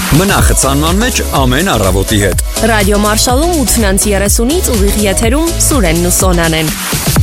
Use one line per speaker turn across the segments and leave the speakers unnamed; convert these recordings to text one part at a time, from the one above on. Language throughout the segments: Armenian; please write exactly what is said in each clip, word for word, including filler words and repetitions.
Մնա խցանման մեջ ամեն առավոտի հետ։
Ռադիո Մարշալում ութ երեսունից ուղիղ եթերում Սուրենն ու Սոնան են։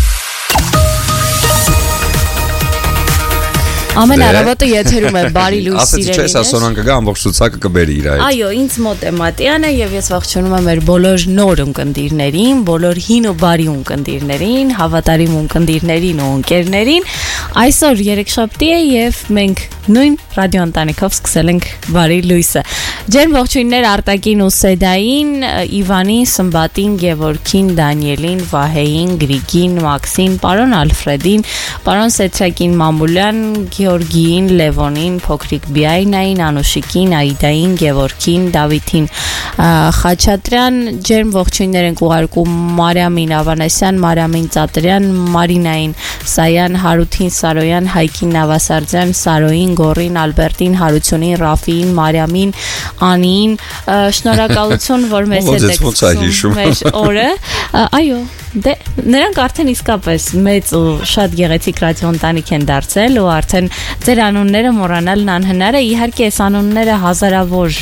Ամեն առավոտը եթերում է բարի լույս
սիրելիներ։ Ասեցի չէ, Սոնան կգա ամբողջ ցուցակը կբերի իր հետ։
Այո, ինձ մոտ է Մատյանը եւ ես ողջունում եմ մեր բոլոր նոր ունկնդիրներին, բոլոր հին ու բարի ունկնդիրներին, հավատարիմ ունկնդիրներին ու ընկերներին։ Այսօր երեքշաբթի է եւ մենք նույն ռադիո ընտանիքով սկսել ենք բարի լույսը։ Ջերմ ողջույններ Արտակին ու Սեդային, Իվանին, Սմբատին, Գևորգին, Դանիելին, Վահեին, Գրիգին, Մաքսին, պարոն Ալֆրեդին, պարոն Սեթրակին, Մամուլյան, Գեորգիին, Լևոնին, փոքրիկ Բիայնային, Անուշիկին, Այդային, Գևորգին, Դավիթին, Խաչատրյան, ջերմ ողջույններ ենք ուղարկում Մարիամին Ավանեսյան, Մարիամին Ծատրյան, Մարինային Սայան, Հարութին Սարոյան, Հայկին Նավասարդյան, Սարոին, Գորին, Ալբերտին, Հարությունին, Ռաֆին, Մարիամին, Անին, շնորհակալություն, որ մեզ հետ եք սկսում մեր օրը։ Այո, դե նրանք արդեն իսկապես մեծ ու շատ գեղեցիկ ռադիո ընտանիք են դարձել ու արդեն ձեր անունները մոռանալն անհնար է։ Իհարկե այս անունները հազարավոր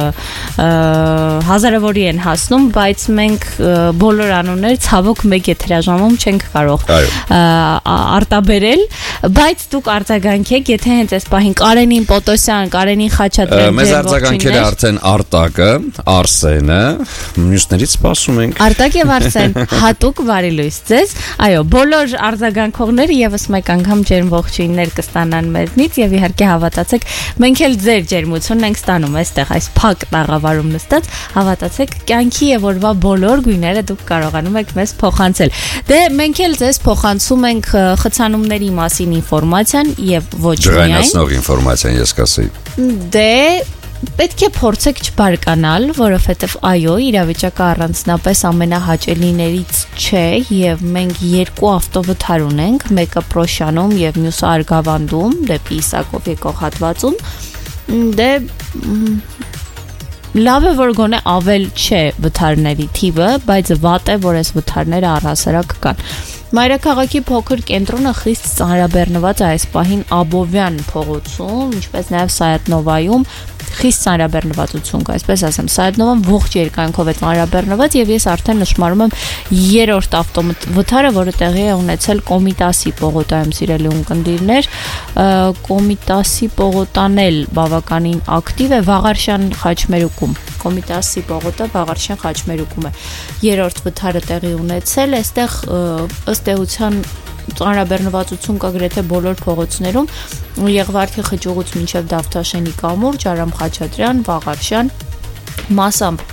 հազարավորի են հասնում, բայց մենք բոլոր անունները ցավոք մեկ եթերաժամում չենք կարող արտաբերել, բայց դուք արձագանքեք, եթե հենց այս պահին Կարենին Պոտոսյան, Կարենին Խաչատրյան,
մեզ արձագանքել է արդեն Արտակը, Արսենը, մյուսներից սպասում ենք։
Արտակ եւ Արսեն, հատուկ բարի լույս ձեզ։ Այո, բոլոր արձագանքողները եւս մեկ անգամ ջերմ ողջույններ կստանան մեզնից եւ իհարկե հավատացեք, մենք էլ ձեր ջերմությունն ենք ստանում այստեղ այս փակ տաղավարում նստած, հավատացեք, կյանքի եւ օրվա բոլոր գույները դուք կարողանում եք մեզ փոխանցել։ Դե մենք էլ ձեզ փոխանցում ենք խցանումների մասին ինֆորմացիան եւ ոչ միայն
ջրանացնող ինֆորմացիան, ես կասեի։
Դե պետք է փորձեք չբարկանալ, որովհետև այո, իրավիճակը առանձնապես ամենահաճելիներից չէ եւ մենք երկու ավտովթար ունենք, մեկը Պրոշյանում եւ մյուսը Արգավանդում, դեպի Իսակով եկող հատվածում։ Դե լավ է, որ գոնե ավել չէ վթարների թիվը, բայց վատ է, որ այս վթարները առհասարակ կան։ Մայրաքաղաքի փոքր կենտրոնը խիստ ծանրաբեռնված է այս պահին Աբովյան փողոցում, ինչպես նաև Սայաթնովայում խիստ ծանրաբեռնվածություն կա, այսպես ասեմ, Սայաթնովան ողջ երկայնքով է ծանրաբեռնված եւ ես արդեն նշмарում եմ երրորդ ավտովթարը, որը տեղի է ունեցել Կոմիտասի պողոտայում, սիրելի ունկնդիրներ, Կոմիտասի պողոտան էլ բավականին ակտիվ է Վաղարշյան Խաչմերուկում։ Կոմիտասի պողոտը Վաղարշյան Խաչմերուկում է երրորդ վթարը տեղի ունեցել, այստեղ ըստ էության ծանրաբեռնվածություն կա գրեթե բոլոր փողոցներում, Եղվարդի խճուղուց մինչև Դավթաշենի կամուրջ, Արամ Խաչատրյան, Վաղարշյան, մասամբ